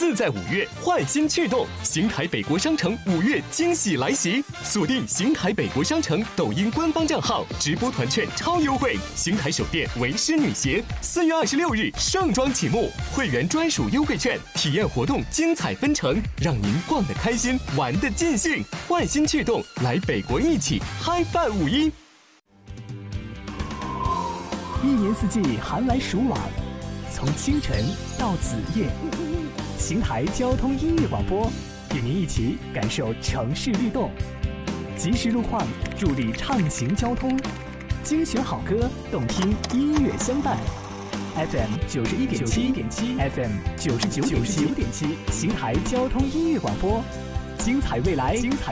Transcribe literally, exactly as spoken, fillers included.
自在五月，焕新趣动，邢台北国商城五月惊喜来袭，锁定邢台北国商城抖音官方账号，直播团券超优惠。邢台首店为师女鞋，四月二十六日盛装启幕，会员专属优惠券，体验活动精彩纷呈，让您逛得开心，玩得尽兴。焕新趣动，来北国一起嗨饭五一。 一年四季寒来暑往，从清晨到子夜，邢台交通音乐广播与您一起感受城市律动，及时路况助力畅行交通，精选好歌，动听音乐相伴。F M 九十一点七点七 ，F M 九十九点七点七，邢台交通音乐广播，精彩未来，精彩。